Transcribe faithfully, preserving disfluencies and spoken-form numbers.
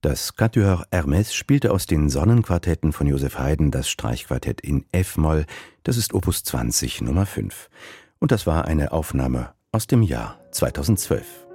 Das Quatuor Hermès spielte aus den Sonnenquartetten von Joseph Haydn das Streichquartett in F-Moll, das ist Opus zwanzig Nummer fünf. Und das war eine Aufnahme aus dem Jahr zweitausendzwölf.